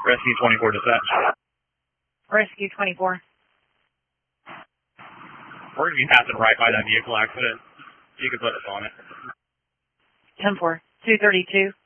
Rescue 24 dispatch. Rescue 24. We're going to be passing right by that vehicle accident. You can put us on it. 10-4. 232.